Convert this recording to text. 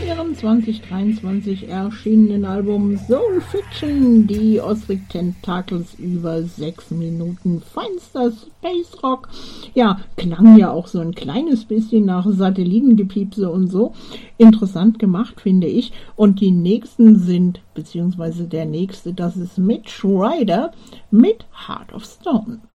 ihrem 2023 erschienenen Album Soul Fiction, die Ozric Tentacles über 6 Minuten feinster Space Rock. Ja, klang ja auch so ein kleines bisschen nach Satellitengepiepse und so. Interessant gemacht, finde ich. Und die nächsten sind, beziehungsweise der nächste, das ist Mitch Ryder mit Heart of Stone.